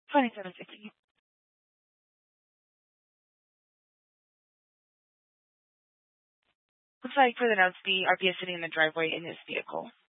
2760. Looks like for the notes, the RP is sitting in the driveway in his vehicle.